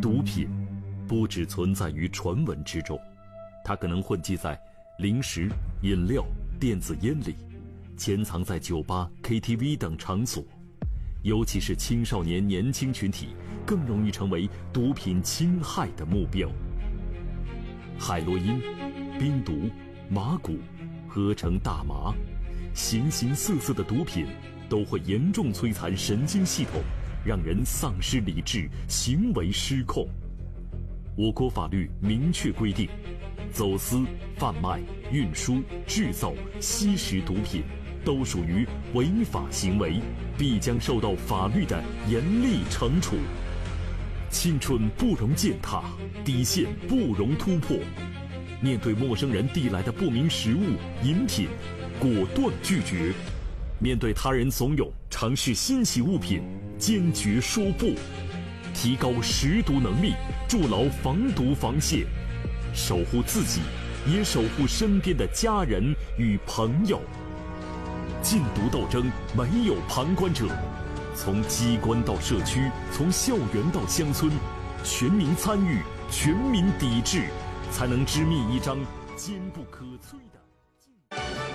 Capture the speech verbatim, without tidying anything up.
毒品不只存在于传闻之中，它可能混迹在零食、饮料、电子烟里，潜藏在酒吧、K T V 等场所。尤其是青少年年轻群体更容易成为毒品侵害的目标。海洛因、冰毒、麻古合成大麻，形形色色的毒品都会严重摧残神经系统，让人丧失理智，行为失控。我国法律明确规定，走私、贩卖、运输、制造、吸食毒品都属于违法行为，必将受到法律的严厉惩处。青春不容践踏，底线不容突破。面对陌生人递来的不明食物、饮品，果断拒绝；面对他人怂恿尝试新奇物品，坚决说不。提高识毒能力，筑牢防毒防线，守护自己，也守护身边的家人与朋友。禁毒斗争没有旁观者，从机关到社区，从校园到乡村，全民参与，全民抵制，才能织密一张坚不可摧的。